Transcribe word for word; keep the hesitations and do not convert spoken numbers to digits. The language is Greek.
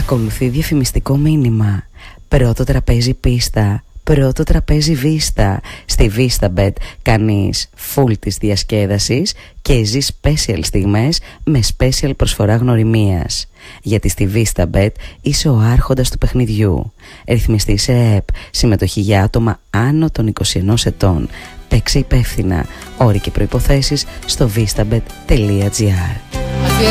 Ακολουθεί διαφημιστικό μήνυμα. Πρώτο τραπέζι πίστα, πρώτο τραπέζι βίστα. Στη VistaBet κάνεις full της διασκέδασης και ζεις special στιγμές με special προσφορά γνωριμίας. Γιατί στη VistaBet είσαι ο άρχοντας του παιχνιδιού. Ρυθμιστή σε ΕΕΠ. Συμμετοχή για άτομα άνω των είκοσι ενός ετών. Παίξε υπεύθυνα. Όροι και προϋποθέσεις στο vistabet τελεία gr.